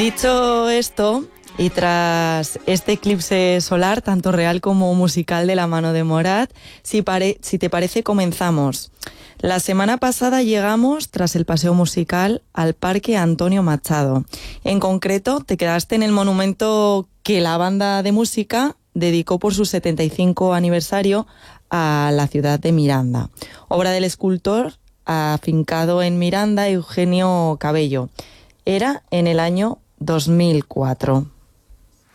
Dicho esto, y tras este eclipse solar, tanto real como musical de la mano de Morat, si te parece, comenzamos. La semana pasada llegamos, tras el paseo musical, al Parque Antonio Machado. En concreto, te quedaste en el monumento que la banda de música dedicó por su 75 aniversario a la ciudad de Miranda. Obra del escultor afincado en Miranda, Eugenio Cabello. Era en el año 2004.